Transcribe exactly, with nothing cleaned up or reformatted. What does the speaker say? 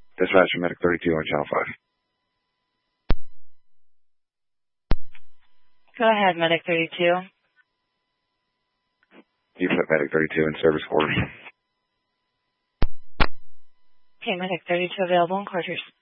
Dispatcher Medic thirty-two on Channel five. Go ahead, Medic thirty-two. You put Medic thirty-two in service quarters. Okay, Medic thirty-two available in quarters.